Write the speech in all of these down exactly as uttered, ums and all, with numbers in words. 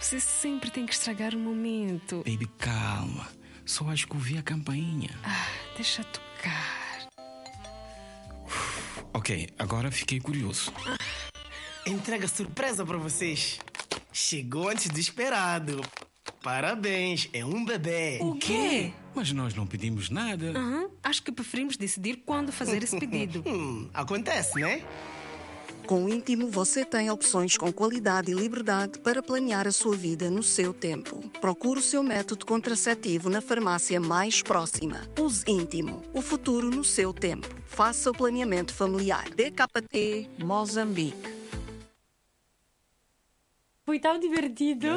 Você sempre tem que estragar o momento. Baby, calma. Só acho que ouvi a campainha. Ah, deixa tocar. Ok, agora fiquei curioso. Entrega surpresa para vocês. Chegou antes do esperado. Parabéns, é um bebê. O quê? Mas nós não pedimos nada. Uhum. Acho que preferimos decidir quando fazer esse pedido. hum, acontece, né? Com o Íntimo, você tem opções com qualidade e liberdade para planear a sua vida no seu tempo. Procure o seu método contraceptivo na farmácia mais próxima. Use Íntimo, o futuro no seu tempo. Faça o planeamento familiar. D K T Moçambique. Foi tão divertido.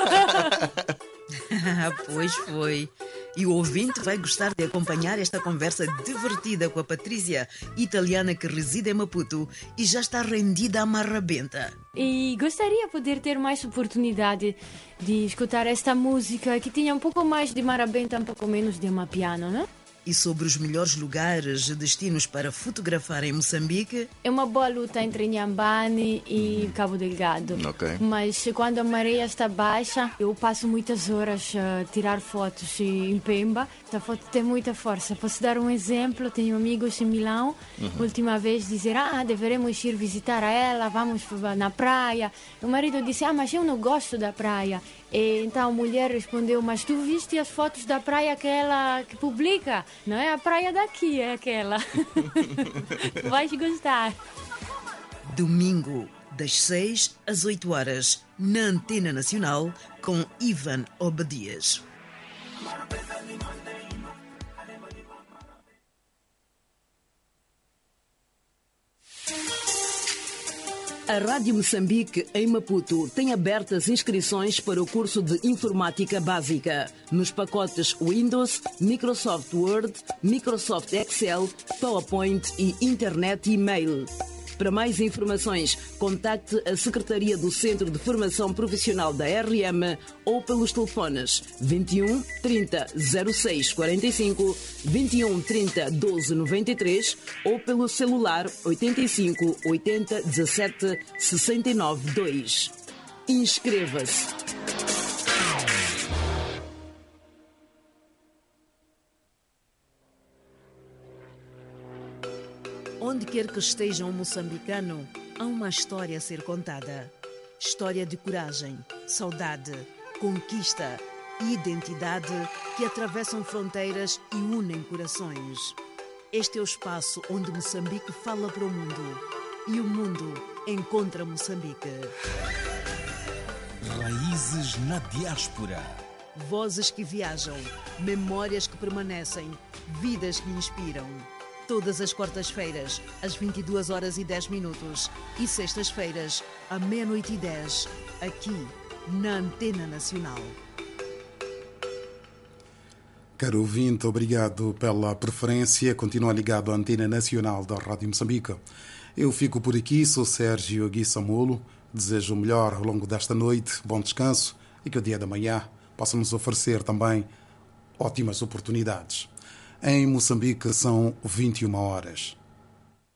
Pois foi. E o ouvinte vai gostar de acompanhar esta conversa divertida com a Patrícia, italiana que reside em Maputo e já está rendida à marrabenta. E gostaria de poder ter mais oportunidade de escutar esta música que tinha um pouco mais de marabenta, um pouco menos de amapiano, não? E sobre os melhores lugares e destinos para fotografar em Moçambique? É uma boa luta entre Inhambane e Cabo Delgado. Ok. Mas quando a maré está baixa, eu passo muitas horas a tirar fotos em Pemba. Esta foto tem muita força. Posso dar um exemplo? Tenho amigos em Milão. Uhum. Última vez dizer, ah, deveremos ir visitar a ela, vamos na praia. O marido disse, ah, mas eu não gosto da praia. E então a mulher respondeu, mas tu viste as fotos da praia que ela que publica? Não é a praia daqui, é aquela. Vais gostar. Domingo, das seis às oito horas, na Antena Nacional, com Ivan Obadias. A Rádio Moçambique, em Maputo, tem abertas inscrições para o curso de Informática Básica, nos pacotes Windows, Microsoft Word, Microsoft Excel, PowerPoint e Internet e E-mail. Para mais informações, contacte a Secretaria do Centro de Formação Profissional da R M ou pelos telefones vinte e um, trinta, zero seis, quarenta e cinco, vinte e um, trinta, doze, noventa e três ou pelo celular oitenta e cinco, oitenta, dezassete, sessenta e nove, dois. Inscreva-se! Onde quer que esteja um moçambicano, há uma história a ser contada. História de coragem, saudade, conquista e identidade que atravessam fronteiras e unem corações. Este é o espaço onde Moçambique fala para o mundo e o mundo encontra Moçambique. Raízes na diáspora. Vozes que viajam, memórias que permanecem, vidas que inspiram. Todas as quartas-feiras, às vinte e duas horas e dez minutos e sextas-feiras, à meia-noite e dez, aqui na Antena Nacional. Caro ouvinte, obrigado pela preferência. Continua ligado à Antena Nacional da Rádio Moçambique. Eu fico por aqui, sou Sérgio Gui Samolo. Desejo o melhor ao longo desta noite, bom descanso e que o dia da manhã possa nos oferecer também ótimas oportunidades. Em Moçambique são vinte e uma horas.